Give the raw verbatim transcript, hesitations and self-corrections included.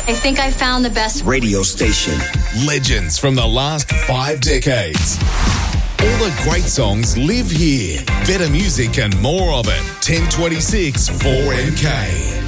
I think I found the best radio station. Legends from the last five decades. All the great songs live here. Better music and more of it. ten twenty-six four M K.